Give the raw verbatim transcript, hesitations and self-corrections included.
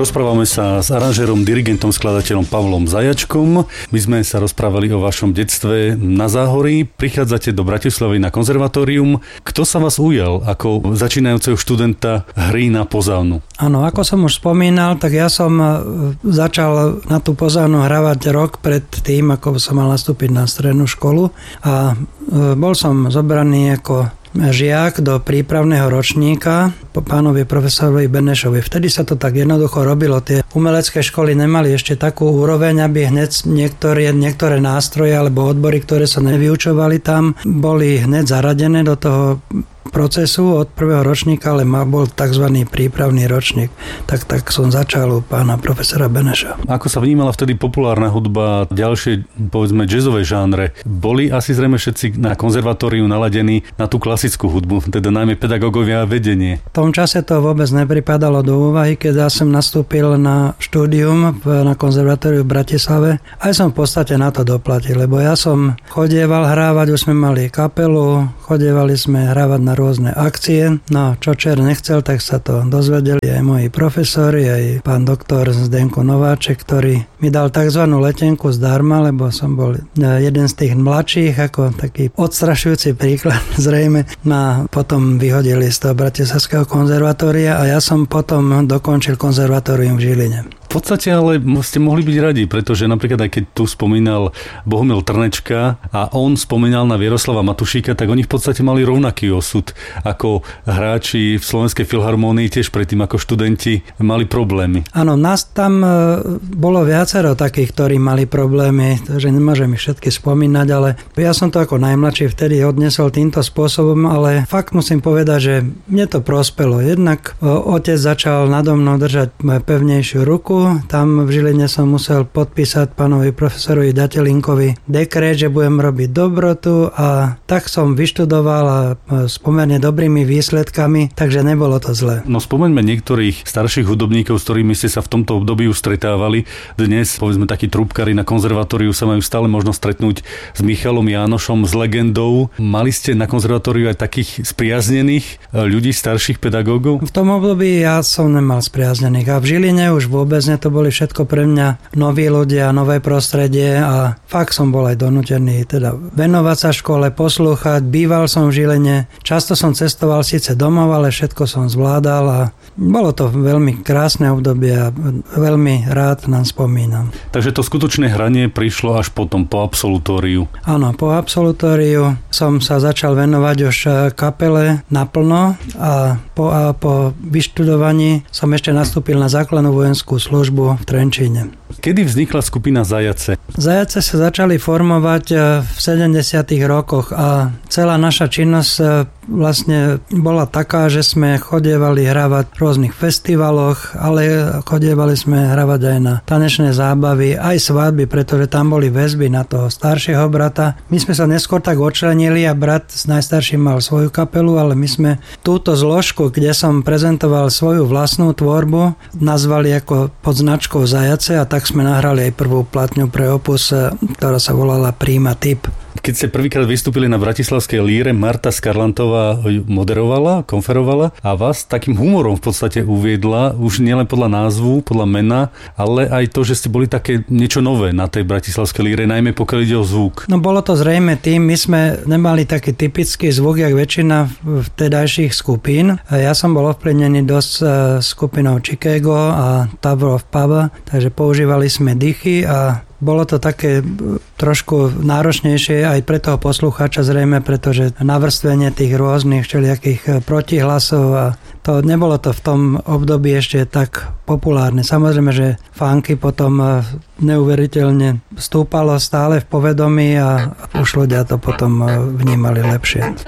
Rozprávame sa s aranžérom, dirigentom, skladateľom Pavlom Zajačkom. My sme sa rozprávali o vašom detstve na Záhorí. Prichádzate do Bratislavy na konzervatórium. Kto sa vás ujal ako začínajúceho študenta hry na pozávnu? Áno, ako som už spomínal, tak ja som začal na tú pozávnu hravať rok pred tým, ako som mal nastúpiť na strednú školu, a bol som zobraný ako žiak do prípravného ročníka po pánovi profesorovi Benešovi. Vtedy sa to tak jednoducho robilo. Tie umelecké školy nemali ešte takú úroveň, aby hneď niektoré, niektoré nástroje alebo odbory, ktoré sa nevyučovali tam, boli hneď zaradené do toho procesu od prvého ročníka, ale ma bol tzv. Prípravný ročník. Tak, tak som začal u pána profesora Beneša. Ako sa vnímala vtedy populárna hudba, ďalšie, povedzme, jazzové žánre? Boli asi zrejme všetci na konzervatóriu naladení na tú klasickú hudbu, teda najmä pedagógovia a vedenie? V tom čase to vôbec nepripadalo do úvahy, keď ja som nastúpil na štúdium na konzervatóriu v Bratislave. Aj som v podstate na to doplatil, lebo ja som chodieval hrávať, už sme mali kapelu, chodievali sme hrávať na rôzne akcie. No, čo čer nechcel, tak sa to dozvedeli aj moji profesori, aj pán doktor Zdenko Nováček, ktorý mi dal tzv. Letenku zdarma, lebo som bol jeden z tých mladších, ako taký odstrašujúci príklad zrejme. No, potom vyhodili z toho Bratislavského konzervatória a ja som potom dokončil konzervatórium v Žiline. V podstate ale ste mohli byť radi, pretože napríklad aj keď tu spomínal Bohumil Trnečka a on spomínal na Vieroslava Matušíka, tak oni v podstate mali rovnaký osud ako hráči v Slovenskej filharmónii, tiež predtým ako študenti mali problémy. Áno, nás tam bolo viacero takých, ktorí mali problémy, takže nemôžem ich všetky spomínať, ale ja som to ako najmladší vtedy odnesol týmto spôsobom, ale fakt musím povedať, že mne to prospelo. Jednak otec začal nado mnou držať pevnejšiu ruku. Tam v Žiline som musel podpísať pánovi profesorovi Datelinkovi dekret, že budem robiť dobrotu, a tak som vyštudoval a s pomerne dobrými výsledkami, takže nebolo to zlé. No spomeňme niektorých starších hudobníkov, s ktorými ste sa v tomto období už stretávali. Dnes, povedzme, takí trúbkari na konzervatóriu sa majú stále možno stretnúť s Michalom Jánošom, s legendou. Mali ste na konzervatóriu aj takých spriaznených ľudí, starších pedagógov? V tom období ja som nemal spriaznených a v Žiline už vôbec ne, to boli všetko pre mňa noví ľudia, nové prostredie a fakt som bol aj donútený teda venovať sa škole, poslúchať. Býval som v Žiline, často som cestoval síce domov, ale všetko som zvládal a bolo to veľmi krásne obdobie a veľmi rád nám spomínam. Takže to skutočné hranie prišlo až potom, po absolutóriu? Áno, po absolutóriu som sa začal venovať už kapele naplno a po, a po vyštudovaní som ešte nastúpil na základnú vojenskú službu v Trenčíne. Kedy vznikla skupina Zajace? Zajace sa začali formovať v sedemdesiatych rokoch a celá naša činnosť vlastne bola taká, že sme chodievali hravať v rôznych festivaloch, ale chodievali sme hravať aj na tanečné zábavy, aj svadby, pretože tam boli väzby na toho staršieho brata. My sme sa neskôr tak odčlenili a brat s najstarším mal svoju kapelu, ale my sme túto zložku, kde som prezentoval svoju vlastnú tvorbu, nazvali ako pod značkou Zajace a tak sme nahrali aj prvú platňu pre Opus, ktorá sa volala Prima Tip. Keď ste prvýkrát vystúpili na bratislavskej líre, Marta Skarlantová moderovala, konferovala a vás takým humorom v podstate uviedla, už nielen podľa názvu, podľa mena, ale aj to, že ste boli také niečo nové na tej bratislavskej líre, najmä pokiaľ ide o zvuk. No bolo to zrejme tým, my sme nemali taký typický zvuk, jak väčšina vtedajších skupín. Ja som bol ovplyvnený dosť skupinou Chicago a Tower of Power, takže používali sme dychy a bolo to také trošku náročnejšie aj pre toho poslucháča zrejme, pretože navrstvenie tých rôznych všelijakých protihlasov a to nebolo to v tom období ešte tak populárne. Samozrejme, že funky potom neuveriteľne stúpalo stále v povedomí a už ľudia to potom vnímali lepšie.